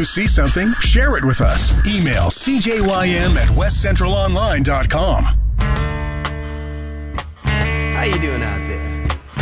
you see something, share it with us. Email cjym@westcentralonline.com. How you doing out there?